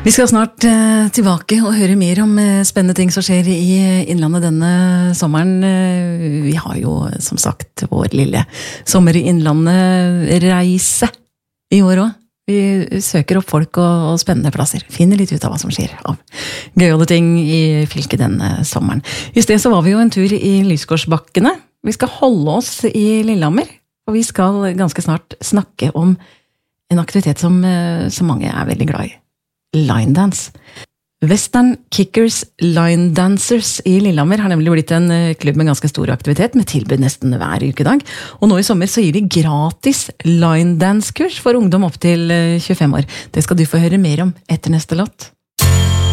Vi skal snart tilbake og høre mer om spennende ting som skjer i Innlandet denne sommeren. Vi har jo, som sagt, vår lille sommer i Innlandet-reise i år også. Vi søker opp folk og spennende plasser. Finner litt ut av hva som skjer av gøyale ting i fylket denne sommeren. I sted så var vi jo en tur i Lysgårdsbakkene. Vi skal holde oss i Lillehammer, og vi skal ganske snart snakke om en aktivitet som mange er veldig glad i. Line dance. Western Kickers Line Dancers i Lillehammer har nemlig blitt en klubb med ganske stor aktivitet, med tilbud nesten hver ukedag. Og nå i sommer så gir de gratis line dance-kurs for ungdom opp til 25 år. Det skal du få høre mer om etter neste låt.